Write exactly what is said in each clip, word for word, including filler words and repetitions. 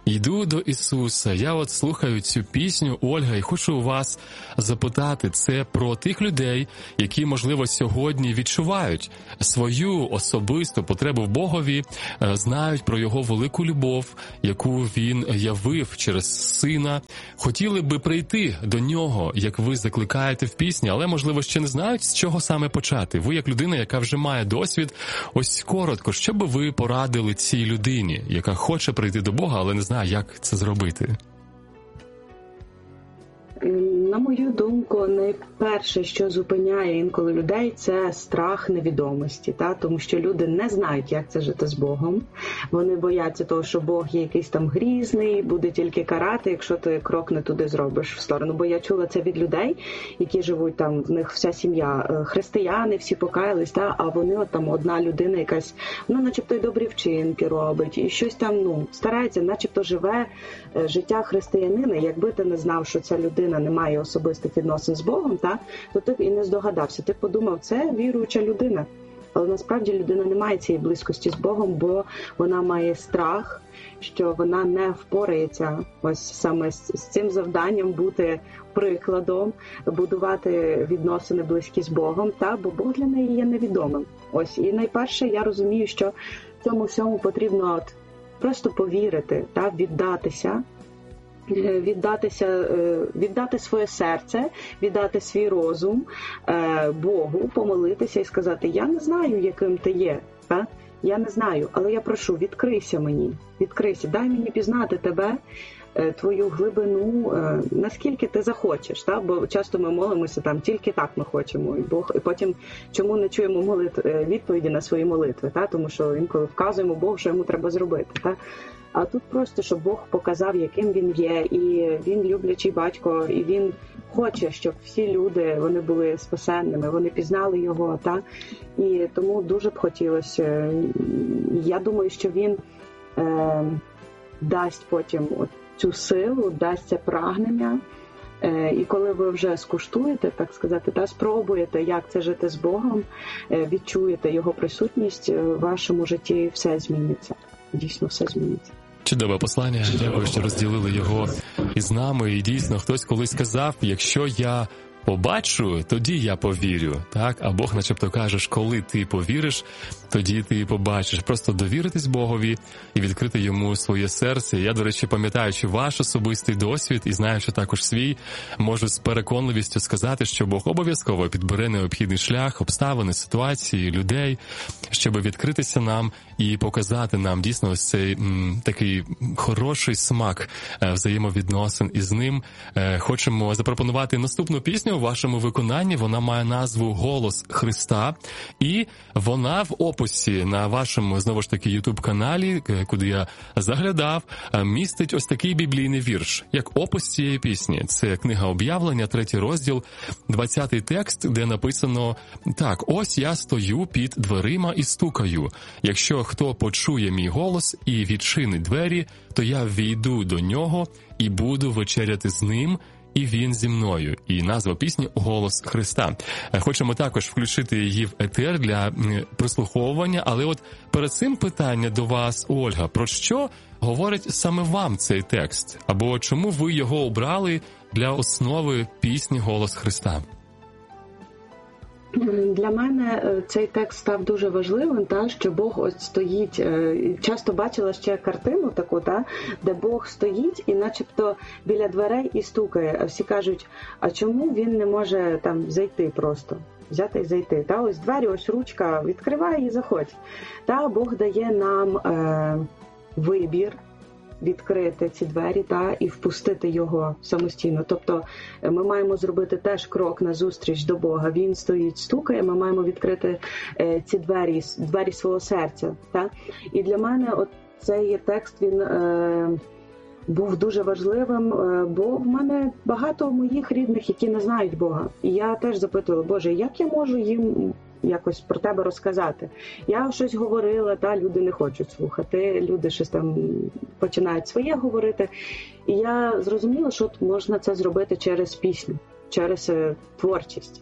Йду до Ісуса. Я от слухаю цю пісню, Ольга, і хочу у вас запитати, це про тих людей, які, можливо, сьогодні відчувають свою особисту потребу в Богові, знають про Його велику любов, яку Він явив через Сина. Хотіли би прийти до Нього, як ви закликаєте в пісні, але, можливо, ще не знають, з чого саме почати. Ви, як людина, яка вже має досвід, ось коротко, що би ви порадили цій людині, яка хоче прийти до Бога, але не знає, як це зробити? На мою думку, найперше, що зупиняє інколи людей, це страх невідомості, та? Тому що люди не знають, як це жити з Богом. Вони бояться того, що Бог є якийсь там грізний, буде тільки карати, якщо ти крок не туди зробиш в сторону. Бо я чула це від людей, які живуть там, в них вся сім'я християни, всі покаялись, та? А вони от там одна людина якась, ну, начебто й добрі вчинки робить, і щось там, ну, старається, начебто живе життя християнина. Якби ти не знав, що ця людина не має особистих відносин з Богом, та, то ти б і не здогадався. Ти подумав, це віруюча людина. Але насправді людина не має цієї близькості з Богом, бо вона має страх, що вона не впорається ось саме з, з цим завданням бути прикладом, будувати відносини близькі з Богом, та, бо Бог для неї є невідомим. Ось, і найперше я розумію, що цьому всьому потрібно от просто повірити, та, віддатися, віддатися, віддати своє серце, віддати свій розум Богу, помолитися і сказати: я не знаю, яким ти є, так? Я не знаю, але я прошу, відкрийся мені, відкрийся, дай мені пізнати тебе, твою глибину, наскільки ти захочеш, так? Бо часто ми молимося там, тільки так ми хочемо, і Бог, і потім чому не чуємо молитв, відповіді на свої молитви, так? Тому що інколи вказуємо Богу, що йому треба зробити, так? А тут просто, щоб Бог показав, яким Він є, і Він люблячий батько, і Він хоче, щоб всі люди, вони були спасенними, вони пізнали Його, та? І тому дуже б хотілося, я думаю, що Він е, дасть потім от цю силу, дасть це прагнення, е, і коли ви вже скуштуєте, так сказати, та спробуєте, як це жити з Богом, е, відчуєте Його присутність в вашому житті, все зміниться, дійсно все зміниться. Чудове послання. Дякую, що розділили його із нами. І дійсно, хтось колись сказав, якщо я побачу, тоді я повірю. Так? А Бог начебто каже, коли ти повіриш, тоді ти побачиш. Просто довіритись Богові і відкрити Йому своє серце. Я, до речі, пам'ятаючи ваш особистий досвід і знаючи також свій, можу з переконливістю сказати, що Бог обов'язково підбере необхідний шлях, обставини, ситуації, людей, щоб відкритися нам і показати нам дійсно ось цей м, такий хороший смак взаємовідносин із ним. Хочемо запропонувати наступну пісню у вашому виконанні. Вона має назву «Голос Христа», і вона в описі на вашому, знову ж таки, ютуб-каналі, куди я заглядав, містить ось такий біблійний вірш, як опис цієї пісні. Це книга Об'явлення, третій розділ, двадцятий текст, де написано так: «Ось я стою під дверима і стукаю. Якщо хто почує мій голос і відчинить двері, то я ввійду до нього і буду вечеряти з ним, і він зі мною». І назва пісні «Голос Христа». Хочемо також включити її в етер для прослуховування, але от перед цим питання до вас, Ольга, про що говорить саме вам цей текст? Або чому ви його обрали для основи пісні «Голос Христа»? Для мене цей текст став дуже важливим, та, що Бог ось стоїть, часто бачила ще картину таку, та, де Бог стоїть і начебто біля дверей і стукає, а всі кажуть, а чому він не може там зайти просто, взяти і зайти, та, ось двері, ось ручка, відкривай і заходь. Та, Бог дає нам е, вибір, відкрити ці двері, та, і впустити його самостійно. Тобто ми маємо зробити теж крок назустріч до Бога. Він стоїть, стукає, ми маємо відкрити е, ці двері, двері свого серця. Та. І для мене от цей текст, він е, був дуже важливим, е, бо в мене багато моїх рідних, які не знають Бога. І я теж запитувала, Боже, як я можу їм якось про тебе розказати. Я щось говорила, та люди не хочуть слухати, люди щось там починають своє говорити. І я зрозуміла, що можна це зробити через пісню, через творчість.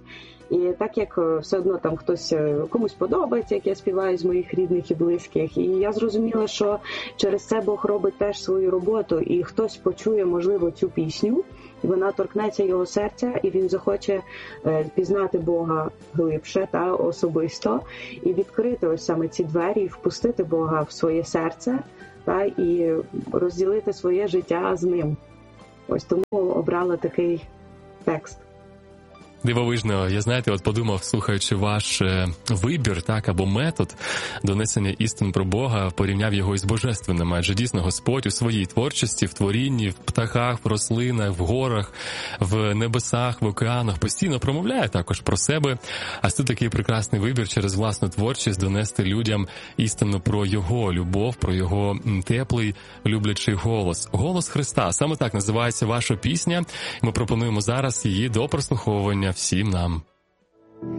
І так як все одно там хтось, комусь подобається, як я співаю з моїх рідних і близьких, і я зрозуміла, що через це Бог робить теж свою роботу, і хтось почує, можливо, цю пісню, і вона торкнеться його серця, і він захоче пізнати Бога глибше та особисто, і відкрити ось саме ці двері, і впустити Бога в своє серце, та і розділити своє життя з ним. Ось тому обрала такий текст. Дивовижно. Я, знаєте, от подумав, слухаючи ваш е, вибір, так, або метод донесення істин про Бога, порівняв його із божественним. Адже дійсно Господь у своїй творчості, в творінні, в птахах, в рослинах, в горах, в небесах, в океанах постійно промовляє також про себе. А це такий прекрасний вибір через власну творчість донести людям істину про Його любов, про Його теплий, люблячий голос. Голос Христа. Саме так називається ваша пісня. Ми пропонуємо зараз її до прослуховування всім нам.